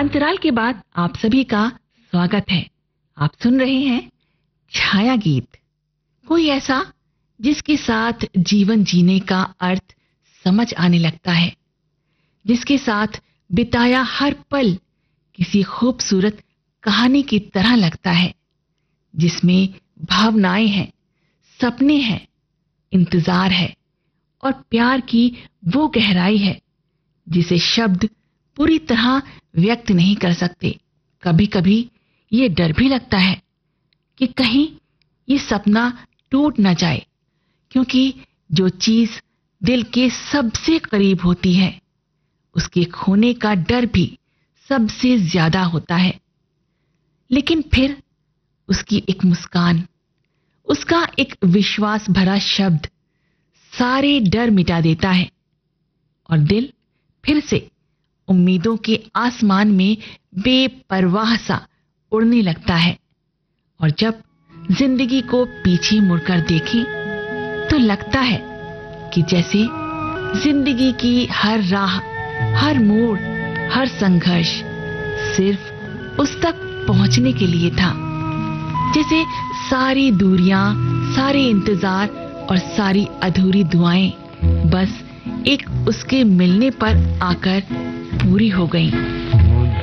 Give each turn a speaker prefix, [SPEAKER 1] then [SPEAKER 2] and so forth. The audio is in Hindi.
[SPEAKER 1] अंतराल के बाद आप सभी का स्वागत है। आप सुन रहे हैं छाया गीत, कोई ऐसा जिसके साथ जीवन जीने का अर्थ समझ आने लगता है, जिसके साथ बिताया हर पल किसी खूबसूरत कहानी की तरह लगता है, जिसमें भावनाएं हैं, सपने हैं, इंतजार है और प्यार की वो गहराई है जिसे शब्द पूरी तरह व्यक्त नहीं कर सकते। कभी कभी ये डर भी लगता है कि कहीं ये सपना टूट न जाए, क्योंकि जो चीज दिल के सबसे करीब होती है उसके खोने का डर भी सबसे ज्यादा होता है। लेकिन फिर उसकी एक मुस्कान, उसका एक विश्वास भरा शब्द सारे डर मिटा देता है और दिल फिर से उम्मीदों के आसमान में बेपरवाह सा उड़ने लगता है। और जब जिंदगी को पीछे मुड़कर देखें तो लगता है कि जैसे जिंदगी की हर राह, हर मोड़, हर संघर्ष सिर्फ उस तक पहुंचने के लिए था। जैसे सारी दूरियां, सारे इंतजार और सारी अधूरी दुआएं बस एक उसके मिलने पर आकर पूरी हो गईं।